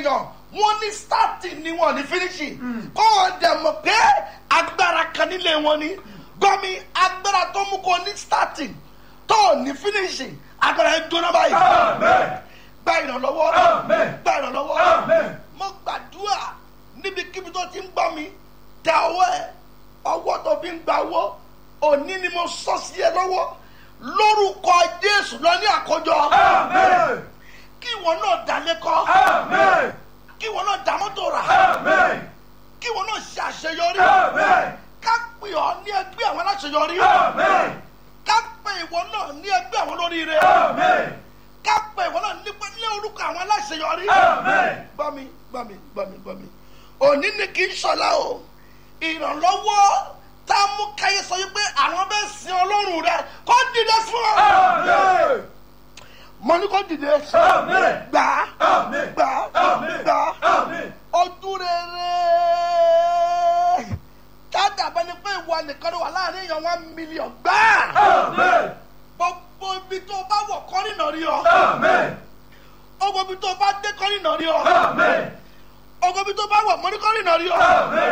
èèyàn wọ́n ní starting ni wọ́n ní finishing kó o dẹ̀ mọ̀ pé agbára kan nílé wọn ni gbọ́mi agbára tó mú kó ní starting tó ní finishing agbára ẹ̀ jóná báyìí gba ìrànlọ́wọ́ gba ìrànlọ́wọ́ mo gbàdúrà níbikíbi tó ti ń gbọ́ mi tẹ ọwọ́ ẹ ọwọ́ tó fi ń gba owó òní ni mo sọ sí ẹ lọ́wọ́ lórúkọ Jésù lọ ní àkójọ kí ìwọ náà dá lẹ́kọ́ kí ìwọ náà dá mọ́tò rà kí ìwọ náà ṣe àṣeyọrí ká pè ọ́ ní ẹgbẹ́ àwọn aláṣeyọrí ká pè ìwọ náà ní ẹgbẹ́ àwọn olóríire ká pè ìwọ náà ní orúkọ àwọn aláṣeyọrí gbọ́mi òní ni kì í ṣọlá o ìrànlọ́wọ́ tá a mú káyé sọ yìí pé àwọn bẹ́ẹ̀ sin Ọlọ́run rẹ kó dìde fún ọ. mo ní kó dìde gbà ọdún rere dáadáa bẹ́ẹ̀ ni pé ìwọ nìkan ló wà láàrin èèyàn 1 million gbà. gbogbo ibi tó bá wọ̀ kọ́rìnà rí ọ. gbogbo ibi tó bá dé kọ́rìnà rí ọ. gbogbo ibi tó bá wọ̀ mọ́ ní kọ́rìnà rí ọ.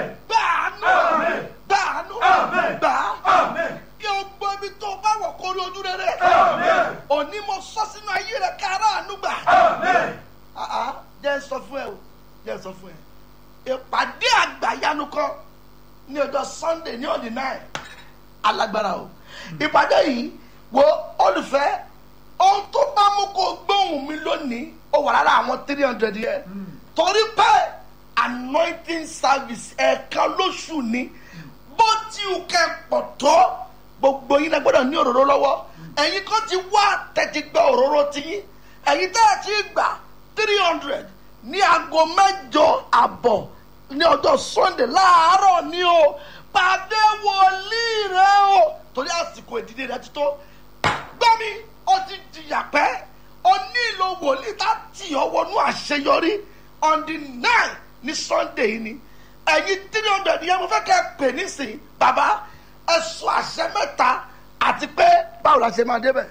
gbàánú kí o gbọ́ ibi tó bá wọ̀ kórí ojú rere òní mo sọ sínú ayé rẹ kára àánú gbà jẹ́ sọ fún ẹ ìpàdé àgbàyanu kan ní ọjọ́ Sunday ní ọdún 9 alágbára o ìpàdé yìí wo olùfẹ́ ohun tó bá mú kó gbóhùn mi lónìí ó wà lára àwọn 300 yẹn torí pé anointing service ẹ̀ẹ̀kan lóṣù ni bó ti ò kẹ́ pọ̀ tó gbogbo yín náà gbọ́dọ̀ ní òróró lọ́wọ́ ẹ̀yin kan ti wá tẹ̀tí gba òróró tiyín ẹ̀yin tẹ́ ẹ̀ ti gbà 300 ní aago 8:30 ní ọjọ́ Sunday láàárọ̀ ni o pàdé wòlíì rẹ o torí àsìkò ìdílé rẹ ti tó gbọ́mi ó ti jìyà pẹ́ ó nílò wòlíì tá tì ọ́ wọnú àṣeyọrí on the 9 ní Sunday yìí ni ẹ̀yin 300 yẹn mo fẹ́ kẹ́ ẹ pè nísìnyí bàbá ẹ sọ àṣẹ mẹ́ta àti pé báwo la ṣe máa débẹ̀.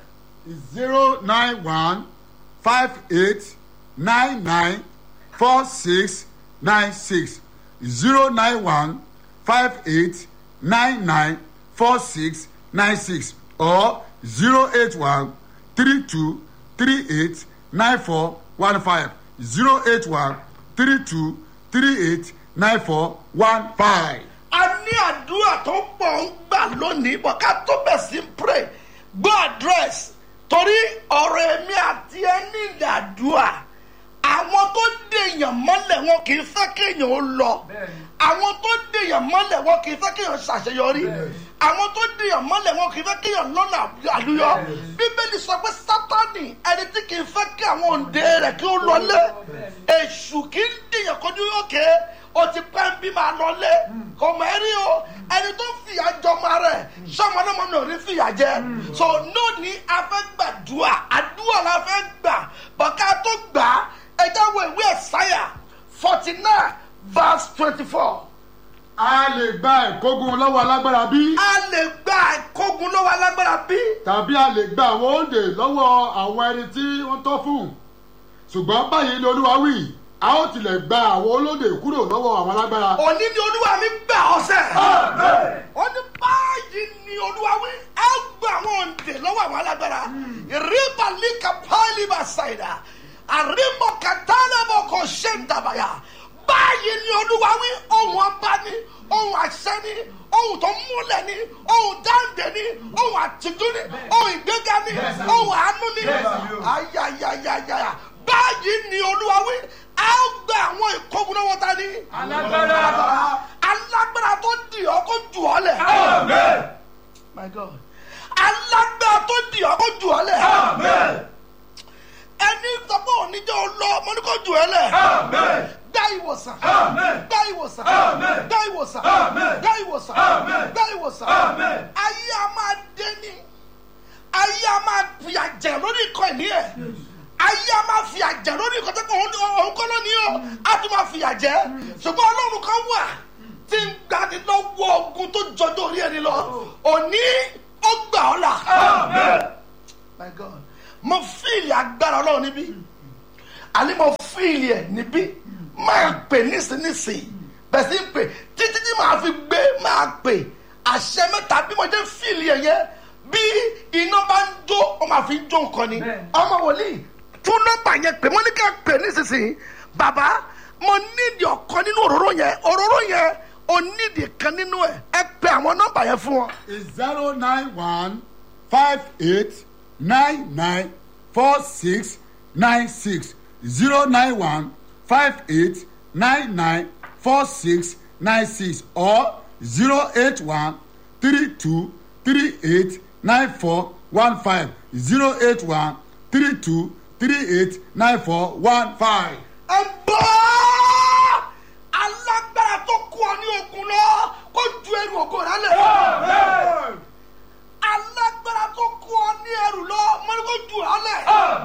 091 58 99 46 96 091 58 99 46 96 or 081 32 38 94 15 081 32 38 9415. a ní àdúrà tó pọ̀ ń gbà lónìí bọ̀ ká tó bẹ̀ sí pray gbọ́ àdírẹ́sì torí ọ̀rọ̀ èmi àti ẹni ìdàdúrà àwọn tó dèèyàn mọ́lẹ̀ wọn kì í fẹ́ kéèyàn ó lọ àwọn tó dèèyàn mọ́lẹ̀ wọn kì í fẹ́ kéèyàn ṣàṣeyọrí àwọn tó dèèyàn mọ́lẹ̀ wọn kì í fẹ́ kéèyàn lọ́nà àlùyọ bíbélì sọ pé Sátánì ẹni tí kì í fẹ́ kí àwọn òǹdè rẹ̀ kí ó lọlé èṣù kì í dèèyàn kọjú òkè o ti pẹ́ ń bí máa lọlé kò mọ̀ ẹ́ rí o ẹni tó fìyà jọmọ rẹ̀ sọmọ náà mọ̀ ní fìyà jẹ so lónìí a fẹ́ gbàdúrà àdúrà la fẹ́ gbà bọ̀ká tó gbà ẹ jáwọ́ ìwé Ẹ̀sáyà 49 verse 24. a lè gba ìkógun lọ́wọ́ alágbára bí. a lè gba ìkógun lọ́wọ́ alágbára bí. tàbí a lè gba àwọn òǹdè lọ́wọ́ àwọn ẹni tí wọ́n tọ́ fún ṣùgbọ́n báyìí ni Olúwa wí a ó tilẹ̀ gba àwọn olóde kúrò lọ́wọ́ àwọn alágbára. òní ni Olúwa mi gbà ọ̀sẹ̀. ó ní báyìí ni Olúwa wí a gba àwọn òǹdè lọ́wọ́ àwọn alágbára. ìrìbàlíkà pálí bá ṣàìdá àrímọ̀ kàtàlẹ́bọ̀ kò ṣe ń dàbàyà. báyìí ni Olúwa wí ohun ọba ni ohun àṣẹ ni ohun tó múlẹ̀ ni ohun dáǹdè ni ohun àtìjú ni ohun ìgbéga ni ohun àánú ni. ayayayaya báyìí ni Olúwa wí a gba àwọn ìkógun lọ́wọ́ ta ni. alágbára tó dì ọ́ kó jù ọ́ lẹ̀. My God. alágbára tó dì ọ́ kó jù ọ́ lẹ̀. ẹni sọ́kò oníjẹ́ olọ́ mo ní kó jù ọ́ lẹ̀. gba ìwòsàn. gba ìwòsàn. gba ìwòsàn. gba ìwòsàn. gba ìwòsàn. ayé a máa dé ní. ayé a máa fìyà jẹ lórí ikọ̀ ìní ẹ̀. ayé a máa fìyà jẹ lórí ikọ̀ tó kọ̀ òun kọ́ lónìí o. a tún máa fìyà jẹ. ṣùgbọ́n Ọlọ́run kan wà tí ń gbani lọ́wọ́ ogun tó jọjọ́ orí ẹni lọ. òní ó gbà ọ́ là. My God. mo fíìlì agbára Ọlọ́run níbí àní mo fíìlì ẹ̀ níbí máa pè nísinsìnyí bẹ̀sí ń pè títí tí màá fi gbé máa pè àṣẹ mẹ́ta bí mo jẹ́ fíìlì ẹ̀ yẹn bí iná bá ń jó ó máa fi ń jó nǹkan ni ọmọ wòlíì tún nọ́mbà yẹn pè mo ní ká pè nísinsìnyí bàbá mo nídìí ọ̀kan nínú òróró yẹn o nídìí kan nínú ẹ̀ ẹ pè àwọn nọ́mbà yẹn fún wọn. 09158994696 09158994696 or 08132389415 08132389415. ẹ bọ́ alágbára tó kú ọ ní ogun lọ kó ju ẹrù ògo rẹ lẹ. alágbára tó kú ọ ní ẹrù lọ mo ní kó ju ọ lẹ.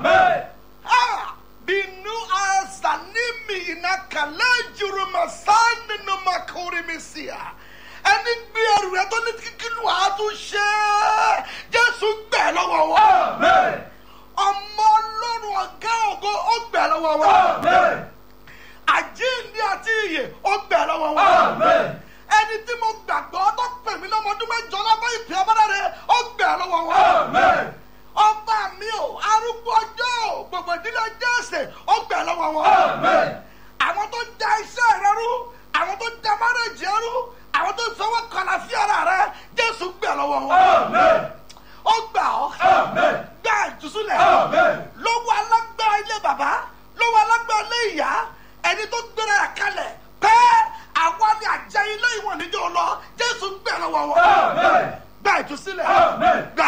bínú àṣànímì ìnákàlẹ́ jùrùmọ̀ sáni ní makorimisia ẹni gbé ẹrù rẹ tó ní kíkínú àtúnṣe jésù gbẹ lọ́wọ́ wọn. ọmọ ọlọ́run ọ̀gá ògo ó gbẹ lọ́wọ́ wọn. àjíǹde àti ìyè ó gbẹ lọ́wọ́ wọn. ẹni tí mo gbàgbọ́ tó pè mí lọ́mọdún mẹ́jọ lábẹ́ ìpè abára rẹ̀ ó gbẹ lọ́wọ́ wọn. ọba mi ò arúgbó ọjọ́ gbogbo ìdílé jésè ó gbẹ lọ́wọ́ wọn. àwọn tó da iṣẹ́ rẹ rú àwọn tó da márèjì rú àwọn tó fọwọ́ kọlà sí ara rẹ jésù gbẹ lọ́wọ́ wọn. ó gbà ọ́ gbà ìtúsílẹ̀ lọ́wọ́ alágbára ilé bàbá lọ́wọ́ alágbára ilé ìyá ẹni tó gbéra ẹ̀ kalẹ̀ pé àwa ni àjẹ ilé ìwọ̀n níjọ́ lọ jésù gbẹ lọ́wọ́ wọn. gbà ìtúsílẹ̀ gbà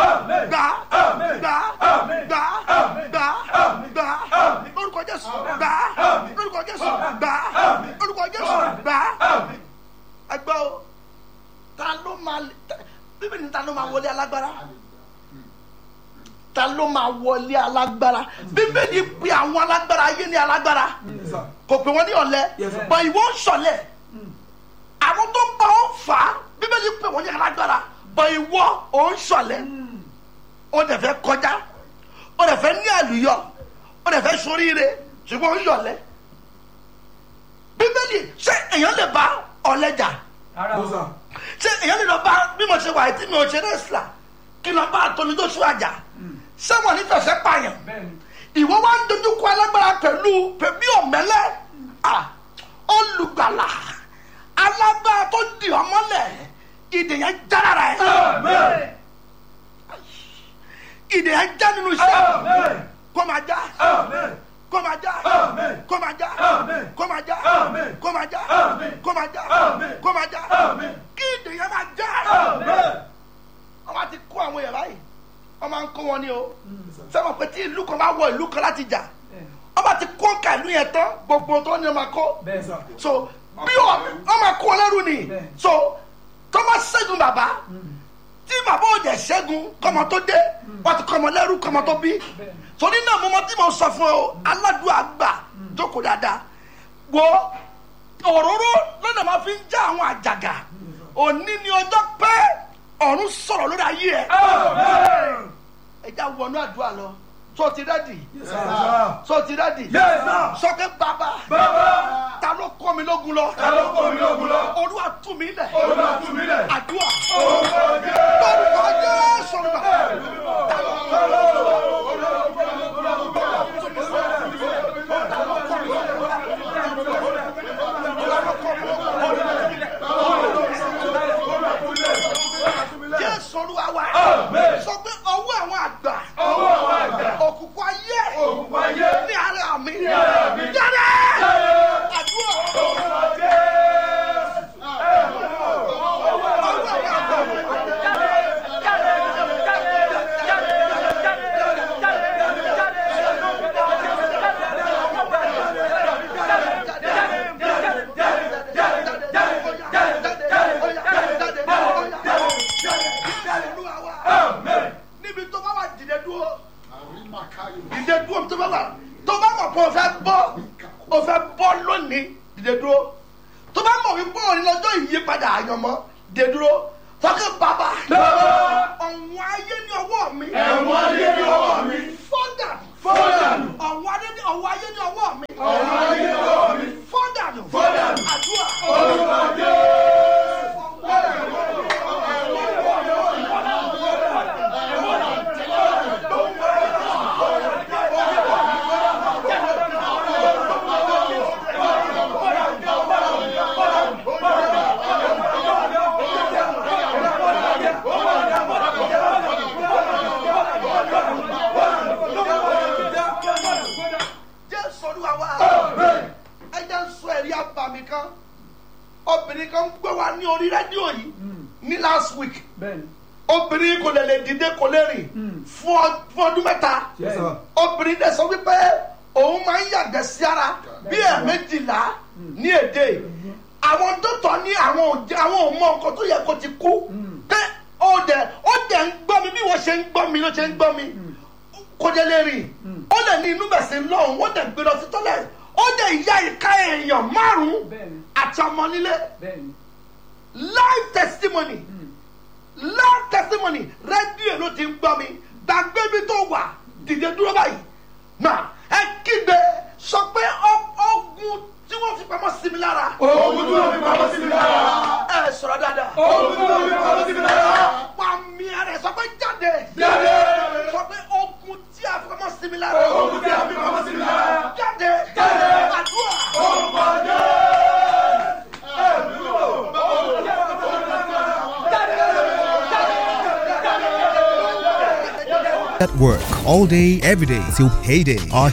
lórúkọ jésù gbà lórúkọ jésù gbà lórúkọ jésù gbà. ẹgbẹ́ o ta ló máa bíbélì ta ló máa wọlé alágbára ta ló máa wọlé alágbára bíbélì pe àwọn alágbára ayé ní alágbára kò pè wọ́n ní ọ̀lẹ bọ̀ ìwọ ń ṣọ̀lẹ àwọn tó ń bá wọn fà á bíbélì pè wọ́n ní alágbára bọ̀ ìwọ ò ń ṣọ̀lẹ ó dẹ̀ fẹ́ kọjá ó dẹ̀ fẹ́ ní àlùyọ ó dẹ̀ fẹ́ ṣoríire ṣùgbọ́n ó ń ṣọ̀lẹ bíbélì ṣé èèyàn lè bá ọ̀lẹ jà ṣé èèyàn lè lọ bá bí mo ṣe wà tí mi ò ṣe rẹ́sìlà kí n lọ bá àtọ́ni tó ṣú àjà ṣé wọn ní fẹsẹ̀ pààyàn ìwọ wá ń dojú kọ alágbára pẹ̀lú bí ọ̀mẹ́lẹ́ olùgbàlà alágbára tó di ọmọlẹ̀ ìdè yẹn já lára ẹ̀ ìdè yẹn já nínú iṣẹ́ kó máa já kó máa já kó máa já kó máa já kó máa já kó máa já kó máa já kí ìdè yẹn máa já wọ́n máa ti kó àwọn yàrá yìí wọ́n máa ń kó wọn ní o sẹ́wọ̀n pé tí ìlú kan bá wọ ìlú kan láti jà wọ́n bá ti kó ká ìlú yẹn tán gbogbo tó ní wọ́n máa kó so bí wọ́n máa kó wọn lẹ́rù ni so tó bá ṣẹ́gun bàbá tí bàbá ò jẹ́ ṣẹ́gun kọ́mọ tó dé wọ́n ti kọ́mọ lẹ́rù kọ́mọ tó bí torí náà mo mọ tí mo sọ fún ọ aládùúgbò àgbà jókòó dáadáa wo òróró lọ́nà máa fi ń já àwọn àjàgà òní ni ọjọ́ pé ọ̀run sọ̀rọ̀ lórí ayé ẹ̀ ẹja wọnú àdúrà lọ so ti rẹ́dì so ti rẹ́dì sọ́kẹ́ bàbá ta ló kọ́ mi lógun lọ olúwa tú mi lẹ̀ àdúrà lórúkọ Jésù ta ló kọ́ mi Jésù olúwa wa sọ pé ọwọ́ àwọn àgbà òkùnkùn ayé ní ara mi jáde àdúrà. Dìde dúró tó bá mọ̀ pé o fẹ́ bọ́ lónìí dìde dúró tó bá mọ̀ wípé òní lọ́jọ́ ìyípadà àyànmọ́ dìde dúró fọ́kẹ́ bàbá ọ̀wọ́n ayé ní ọwọ́ mi fọ́dà ọ̀wọ́ ayé ní ọwọ́ mi. ọ̀wọ́ ayé ní ọwọ́ mi. fọ́dànù. fọ́dànù. àdúrà. orúkọ obìnrin kan gbé wa ní orí rédíò yìí ní last week obìnrin kò lè dìde kò lè rìn fún ọdún mẹ́ta obìnrin dẹ̀ sọ wípé òun máa ń yàgbẹ́ sí ara bí ẹ̀ẹ̀mejìlá ní èdè àwọn dókítà ní àwọn ò mọ nǹkan tó yẹ kó ti kú pé ó dẹ̀ ń gbọ́ mi bí wọ́n ṣe ń gbọ́ mi ló ṣe ń gbọ́ mi kò dẹ̀ lè rìn ó lè ní inú bẹ̀sẹ̀ lọ́hùn wọ́n dẹ̀ gbé lọ sí tọ́lẹ̀ ó dẹ̀ ìyá ìka èèyàn márùn-ún àti ọmọ nílé live testimony rédíò ló ti ń gbọ́ mi gbàgbé mi tó wà dìde dúró báyìí náà ẹ kígbe sọ pé ogun tí wọ́n fi pamọ́ sí mi lára. ogun tí wọ́n fi pamọ́ sí mi lára. ẹ sọ̀rọ̀ dáadáa. ogun tí wọ́n fi pamọ́ sí mi lára. pa mi ara ẹ sọ pé jáde. jáde. sọ pé ogun tí a fi pamọ́ sí mi lára. ogun tí a fi pamọ́ sí mi lára. jáde. jáde. àdúrà. orúkọ At work all day, every day till payday. Our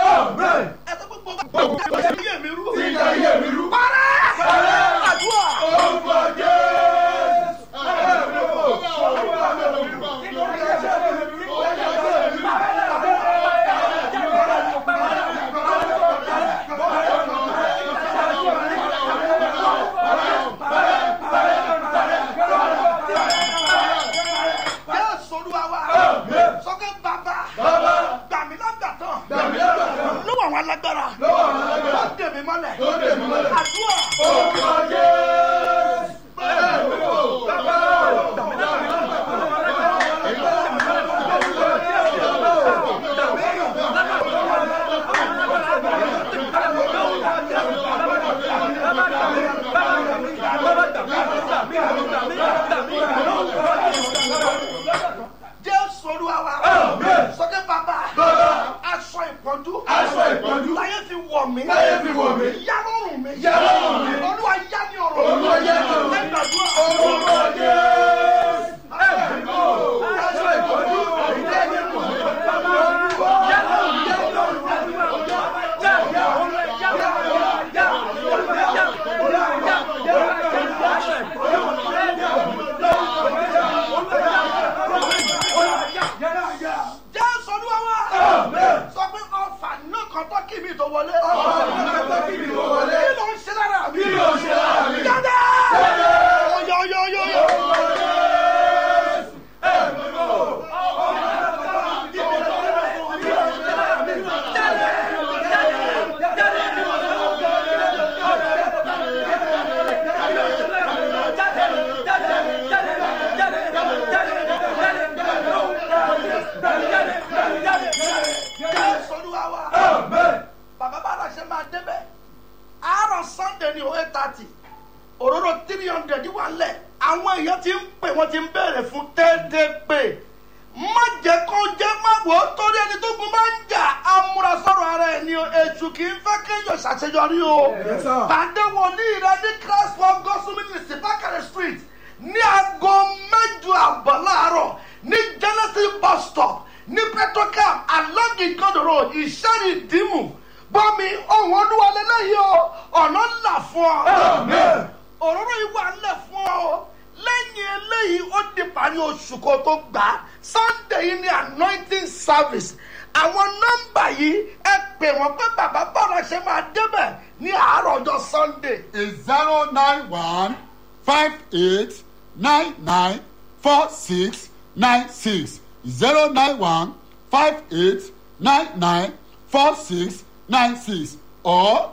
or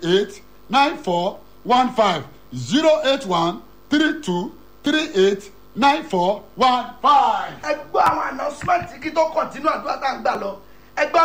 08132389415 08132389415 9415. ẹ gbọ́ àwọn announcement kí tó continue àdúrà tá à ń gbà lọ ẹ gbọ́